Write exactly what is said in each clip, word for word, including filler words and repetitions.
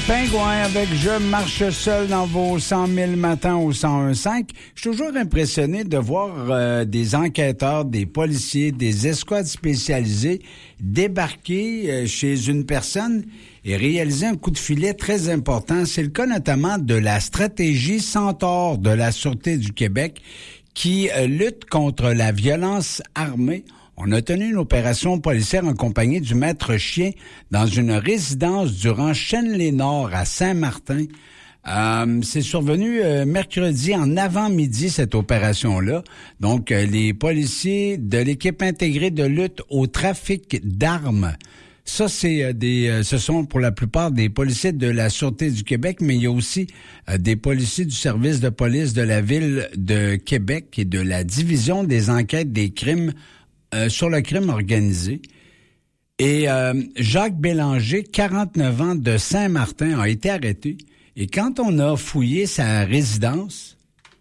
Pingouin avec Je marche seul dans vos cent mille matins au cent un virgule cinq. Je suis toujours impressionné de voir euh, des enquêteurs, des policiers, des escouades spécialisées débarquer euh, chez une personne et réaliser un coup de filet très important. C'est le cas notamment de la stratégie Centaure de la Sûreté du Québec qui euh, lutte contre la violence armée. On a tenu une opération policière en compagnie du maître chien dans une résidence durant Chêne-les-Nord à Saint-Martin. Euh, c'est survenu euh, mercredi en avant-midi, cette opération-là. Donc, euh, les policiers de l'équipe intégrée de lutte au trafic d'armes. Ça, c'est euh, des, euh, ce sont pour la plupart des policiers de la Sûreté du Québec, mais il y a aussi euh, des policiers du service de police de la Ville de Québec et de la Division des enquêtes des crimes Euh, sur le crime organisé. Et euh, Jacques Bélanger, quarante-neuf ans, de Saint-Martin, a été arrêté. Et quand on a fouillé sa résidence,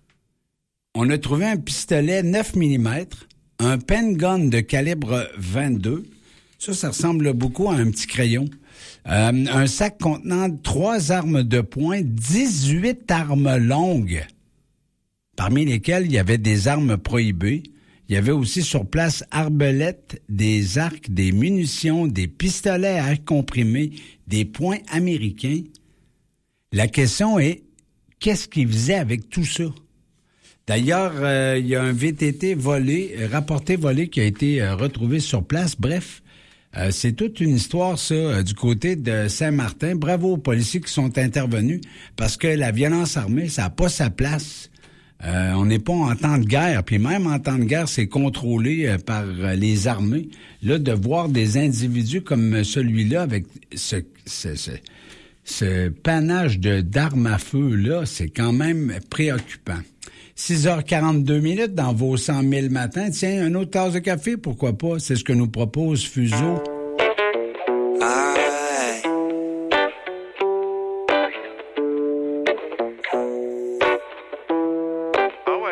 on a trouvé un pistolet neuf millimètres, un pen gun de calibre vingt-deux. Ça, ça ressemble beaucoup à un petit crayon. Euh, un sac contenant trois armes de poing, dix-huit armes longues, parmi lesquelles il y avait des armes prohibées. Il y avait aussi sur place arbalètes, des arcs, des munitions, des pistolets à air comprimé, des poings américains. La question est, qu'est-ce qu'il faisait avec tout ça? D'ailleurs, euh, il y a un V T T volé, rapporté volé qui a été euh, retrouvé sur place. Bref, euh, c'est toute une histoire, ça, euh, du côté de Saint-Martin. Bravo aux policiers qui sont intervenus parce que la violence armée, ça n'a pas sa place. Euh, on n'est pas en temps de guerre, puis même en temps de guerre, c'est contrôlé euh, par euh, les armées. Là, de voir des individus comme celui-là avec ce, ce, ce, ce panache de d'armes à feu-là, c'est quand même préoccupant. six heures quarante-deux minutes dans vos cent mille matins. Tiens, une autre tasse de café, pourquoi pas? C'est ce que nous propose Fuseau.